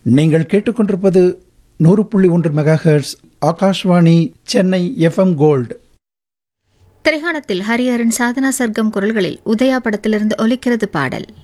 நீங்கள் கேட்டுக்கொண்டிருப்பது 100.1 megahertz Akashvani Chennai FM gold. திரைகாணத்தில் Hariharan Sadhana சர்க்கம் குரல்களில் உதயா படத்திலிருந்து ஒலிக்கிறது பாடல்.